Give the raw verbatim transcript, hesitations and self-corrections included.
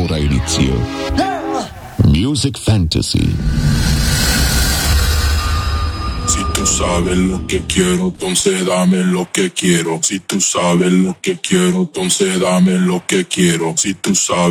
ora inizio Music Fantasy. Si tú sabes lo que quiero, entonces dame lo que quiero. Si tú sabes lo que quiero, entonces dame lo que quiero. Si tú sabes